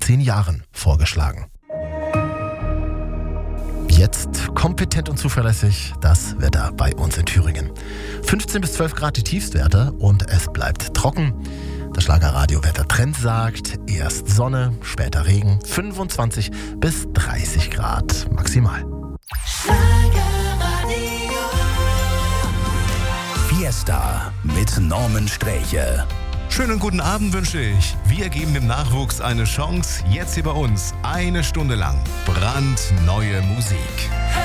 13 Jahren vorgeschlagen. Jetzt kompetent und zuverlässig das Wetter bei uns in Thüringen. 15 bis 12 Grad die Tiefstwerte und es bleibt trocken. Das Schlagerradio-Wettertrend sagt, erst Sonne, später Regen, 25 bis 30 Grad maximal. Fiesta mit Norman Sträche. Schönen guten Abend wünsche ich. Wir geben dem Nachwuchs eine Chance. Jetzt hier bei uns 1 Stunde lang brandneue Musik.